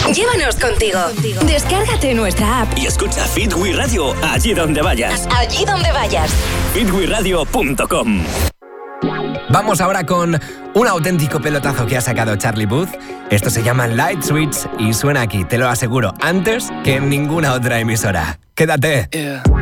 Llévanos contigo. Descárgate nuestra app y escucha Fit We Radio allí donde vayas. Allí donde vayas. fitweradio.com. Vamos ahora con un auténtico pelotazo que ha sacado Charlie Puth. Esto se llama Light Switch y suena aquí, te lo aseguro, antes que en ninguna otra emisora. Quédate.